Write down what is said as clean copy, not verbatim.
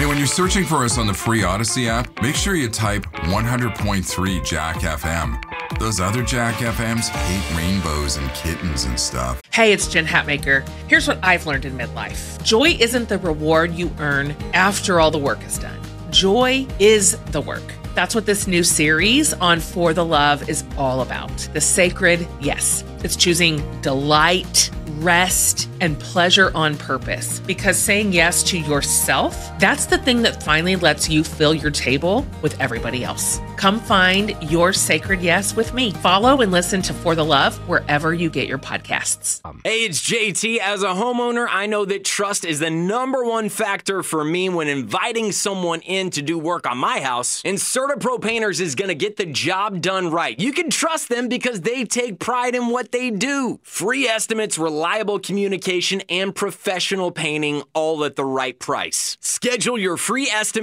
Hey, when you're searching for us on the free Odyssey app, make sure you type 100.3 Jack FM. Those other Jack FMs hate rainbows and kittens and stuff. Hey, it's Jen Hatmaker. Here's what I've learned in midlife. Joy isn't the reward you earn after all the work is done. Joy is the work. That's what this new series on For the Love is all about. The sacred yes. It's choosing delight, rest, and pleasure on purpose. Because saying yes to yourself, that's the thing that finally lets you fill your table with everybody else. Come find your sacred yes with me. Follow and listen to For the Love wherever you get your podcasts. Hey, it's JT. As a homeowner, I know that trust is the number one factor for me when inviting someone in to do work on my house. And CertaPro Painters is going to get the job done right. You can trust them because they take pride in what they do. Free estimates, reliable communication, and professional painting, all at the right price. Schedule your free estimate